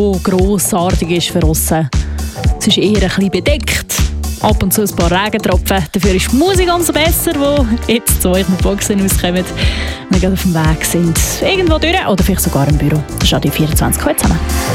so grossartig ist für aussen. Es ist eher ein bisschen bedeckt. Ab und zu ein paar Regentropfen. Dafür ist die Musik umso besser, die jetzt zu euch mit Boxen auskommen, wenn ihr auf dem Weg sind. Irgendwo durch oder vielleicht sogar im Büro. Das ist die 24 zusammen.